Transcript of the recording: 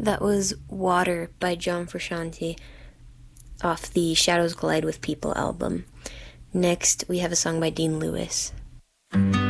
That was Water by John Frusciante off the Shadows Glide with People album. Next, we have a song by Dean Lewis.